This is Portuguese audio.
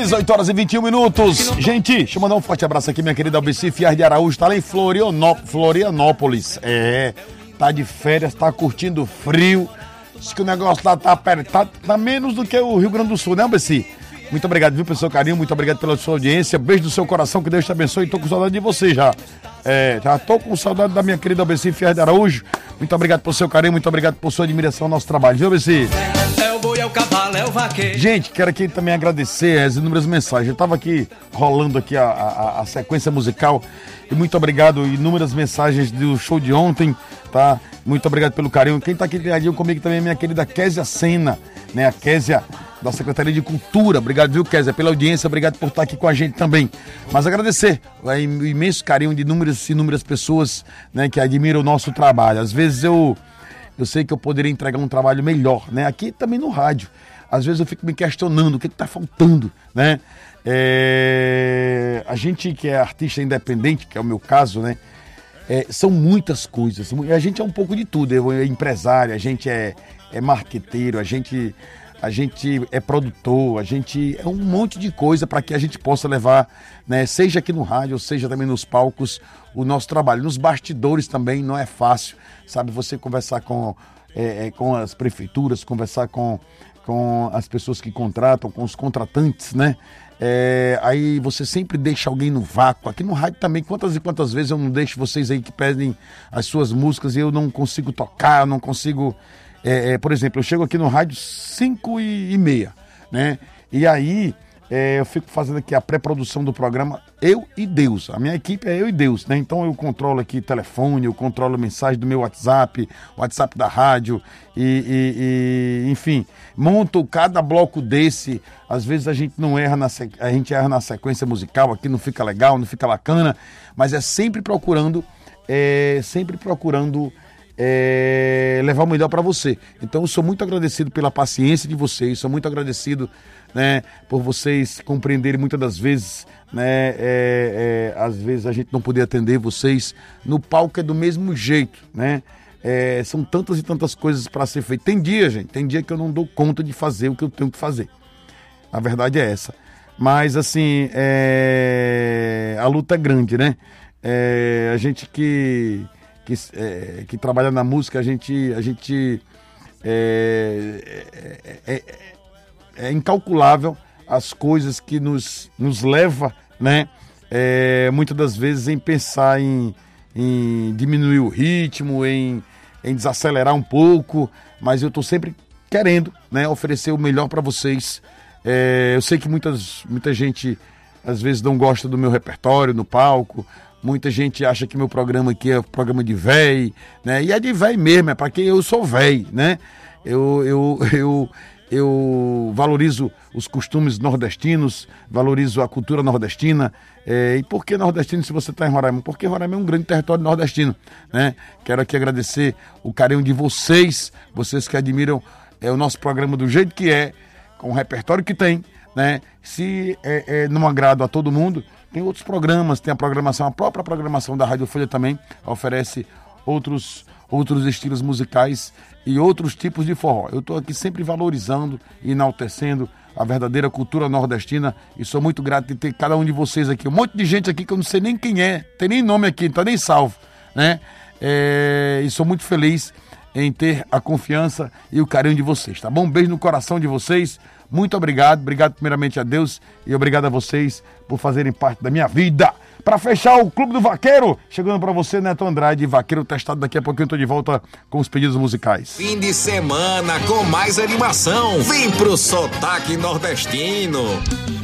18 horas e 21 minutos. Gente, deixa eu mandar um forte abraço aqui, minha querida Albeci Fiar de Araújo, tá lá em Florianópolis. Tá de férias, tá curtindo o frio. Diz que o negócio lá tá apertado, tá menos do que o Rio Grande do Sul, né, Albeci? Muito obrigado, viu, pelo seu carinho, muito obrigado pela sua audiência. Beijo no seu coração, que Deus te abençoe. Tô com saudade de você já. Já tô com saudade da minha querida Albeci Fiar de Araújo. Muito obrigado pelo seu carinho, muito obrigado por sua admiração ao nosso trabalho, viu, Albeci? Gente, quero aqui também agradecer as inúmeras mensagens. Eu estava aqui rolando aqui a sequência musical e muito obrigado, inúmeras mensagens do show de ontem, tá? Muito obrigado pelo carinho. Quem está aqui ligadinho comigo também é minha querida Késia Sena, né? A Késia da Secretaria de Cultura. Obrigado, viu, Késia, pela audiência, obrigado por estar aqui com a gente também. Mas agradecer o imenso carinho de inúmeras pessoas, né, que admiram o nosso trabalho. Às vezes eu sei que eu poderia entregar um trabalho melhor, né? Aqui também no rádio. Às vezes eu fico me questionando o que está faltando, né? A gente que é artista independente, que é o meu caso, né? São muitas coisas. A gente é um pouco de tudo. É empresário, a gente é marqueteiro, a gente é produtor, a gente é um monte de coisa para que a gente possa levar, né? Seja aqui no rádio, seja também nos palcos, o nosso trabalho. Nos bastidores também não é fácil, sabe? Você conversar com as prefeituras, conversar com as pessoas que contratam, com os contratantes, né? Aí você sempre deixa alguém no vácuo. Aqui no rádio também, quantas e quantas vezes eu não deixo vocês aí que pedem as suas músicas e eu não consigo tocar, eu não consigo... por exemplo, eu chego aqui no rádio 5h30, né? E aí eu fico fazendo aqui a pré-produção do programa, eu e Deus. A minha equipe é eu e Deus, né? Então eu controlo aqui telefone, eu controlo mensagem do meu WhatsApp da rádio enfim, monto cada bloco desse. Às vezes a gente não erra a gente erra na sequência musical, aqui não fica legal, não fica bacana, mas é sempre procurando levar o melhor para você. Então eu sou muito agradecido pela paciência de vocês, sou muito agradecido, né, por vocês compreenderem muitas das vezes, né, às vezes a gente não poder atender vocês. No palco é do mesmo jeito, né? São tantas e tantas coisas para ser feito. Tem dia que eu não dou conta de fazer o que eu tenho que fazer. A verdade é essa. Mas assim, a luta é grande, né? A gente que trabalha na música, a gente é incalculável as coisas que nos leva, né? Muitas das vezes em pensar em diminuir o ritmo, em desacelerar um pouco, mas eu estou sempre querendo, né, oferecer o melhor para vocês. Eu sei que muita gente às vezes não gosta do meu repertório no palco. Muita gente acha que meu programa aqui é programa de véi, né? E é de véi mesmo, é para quem eu sou véi, né? Eu valorizo os costumes nordestinos, valorizo a cultura nordestina. E por que nordestino se você está em Roraima? Porque Roraima é um grande território nordestino, né? Quero aqui agradecer o carinho de vocês que admiram o nosso programa do jeito que é, com o repertório que tem, né? Se não agrada a todo mundo, tem outros programas, tem a própria programação da Rádio Folha também oferece outros estilos musicais e outros tipos de forró. Eu estou aqui sempre valorizando e enaltecendo a verdadeira cultura nordestina e sou muito grato de ter cada um de vocês aqui. Um monte de gente aqui que eu não sei nem quem é, tem nem nome aqui, não tá nem salvo, né? E sou muito feliz em ter a confiança e o carinho de vocês, tá bom? Um beijo no coração de vocês. Muito obrigado primeiramente a Deus e obrigado a vocês por fazerem parte da minha vida. Para fechar o Clube do Vaqueiro, chegando para você, Neto Andrade, Vaqueiro Testado. Daqui a pouquinho eu tô de volta com os pedidos musicais. Fim de semana com mais animação. Vem pro Sotaque Nordestino.